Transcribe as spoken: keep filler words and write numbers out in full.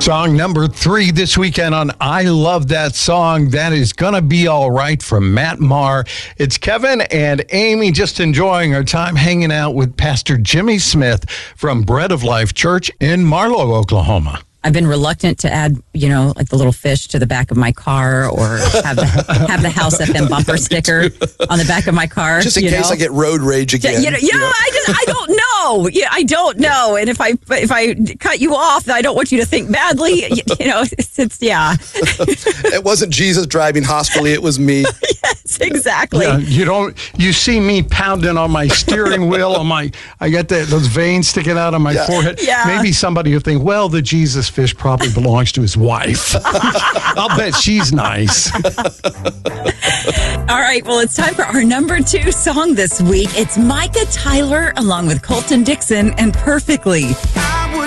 Song number three this weekend on I Love That Song. That is Gonna Be All Right from Matt Maher. It's Kevin and Amy just enjoying our time hanging out with Pastor Jimmy Smith from Bread of Life Church in Marlow, Oklahoma. I've been reluctant to add, you know, like the little fish to the back of my car or have the, have the House F M bumper sticker on the back of my car. Just in you case know? I get road rage again. You know, you know, I, just, I don't know. Yeah, I don't know. And if I if I cut you off, I don't want you to think badly. You, you know, it's, it's yeah. It wasn't Jesus driving hospitally. It was me. Yes, exactly. Yeah, you don't. You see me pounding on my steering wheel. On my, I got the, those veins sticking out on my Yeah. forehead. Yeah. Maybe somebody will think, well, the Jesus fish probably belongs to his wife. I'll bet she's nice. All right, well, it's time for our number two song this week. It's Micah Tyler along with Colton Dixon and Perfectly.